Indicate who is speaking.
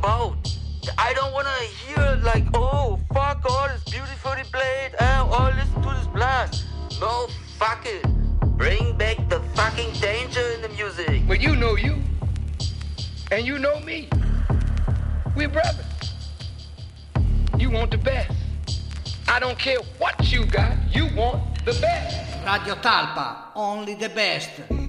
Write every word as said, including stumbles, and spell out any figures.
Speaker 1: about. I don't wanna hear like, oh, fuck all this beautifully played, uh, or listen to this blast. No, fuck it. Bring back the fucking danger in the music.
Speaker 2: Well, you know you, and you know me. We're brothers. You want the best. I don't care what you got, you want the best.
Speaker 3: Radio Talpa, only the best.